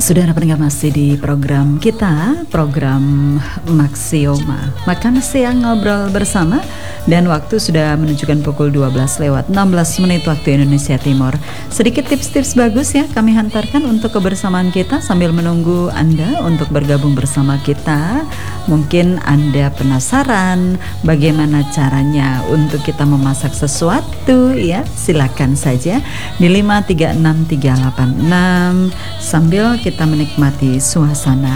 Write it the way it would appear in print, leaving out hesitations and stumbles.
Saudara pendengar, masih di program kita, program Maxioma, makan siang ngobrol bersama. Dan waktu sudah menunjukkan pukul 12:16 waktu Indonesia Timur. Sedikit tips-tips bagus ya kami hantarkan untuk kebersamaan kita sambil menunggu Anda untuk bergabung bersama kita. Mungkin Anda penasaran bagaimana caranya untuk kita memasak sesuatu ya, silakan saja di 536-386 sambil kita menikmati suasana